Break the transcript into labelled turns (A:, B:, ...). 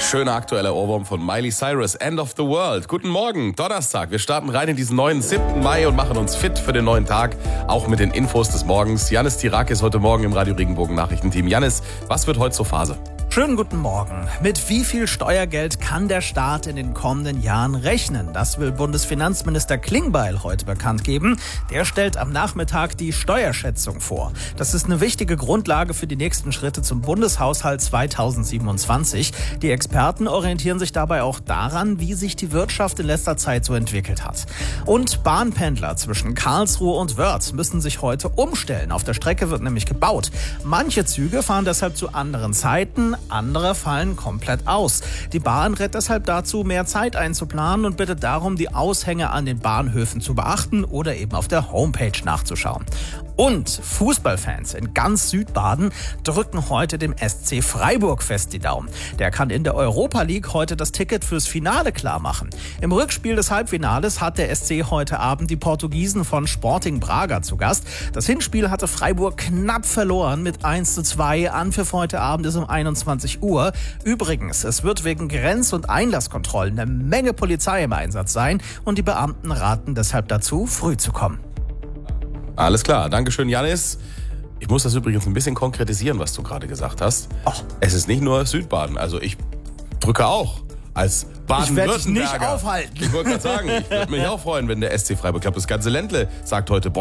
A: Schöner aktueller Ohrwurm von Miley Cyrus, End of the World. Guten Morgen, Donnerstag. Wir starten rein in diesen neuen 7. Mai und machen uns fit für den neuen Tag, auch mit den Infos des Morgens. Jannis Tirac ist heute Morgen im Radio Regenbogen Nachrichtenteam. Jannis, was wird heute zur Phase?
B: Schönen guten Morgen. Mit wie viel Steuergeld kann der Staat in den kommenden Jahren rechnen? Das will Bundesfinanzminister Klingbeil heute bekannt geben. Der stellt am Nachmittag die Steuerschätzung vor. Das ist eine wichtige Grundlage für die nächsten Schritte zum Bundeshaushalt 2027. Die Experten orientieren sich dabei auch daran, wie sich die Wirtschaft in letzter Zeit so entwickelt hat. Und Bahnpendler zwischen Karlsruhe und Wörth müssen sich heute umstellen. Auf der Strecke wird nämlich gebaut. Manche Züge fahren deshalb zu anderen Zeiten, andere fallen komplett aus. Die Bahn rät deshalb dazu, mehr Zeit einzuplanen und bittet darum, die Aushänge an den Bahnhöfen zu beachten oder eben auf der Homepage nachzuschauen. Und Fußballfans in ganz Südbaden drücken heute dem SC Freiburg fest die Daumen. Der kann in der Europa League heute das Ticket fürs Finale klar machen. Im Rückspiel des Halbfinales hat der SC heute Abend die Portugiesen von Sporting Braga zu Gast. Das Hinspiel hatte Freiburg knapp verloren mit 1:2. Anpfiff heute Abend ist um 21 Uhr. Übrigens, es wird wegen Grenz- und Einlasskontrollen eine Menge Polizei im Einsatz sein und die Beamten raten deshalb dazu, früh zu kommen.
A: Alles klar, Dankeschön, Jannis. Ich muss das übrigens ein bisschen konkretisieren, was du gerade gesagt hast. Es ist nicht nur Südbaden, also ich drücke auch als Baden-Württemberger.
B: Ich werde dich nicht aufhalten.
A: Ich wollte gerade sagen, ich würde mich auch freuen, wenn der SC Freiburg klappt. Das ganze Ländle sagt heute,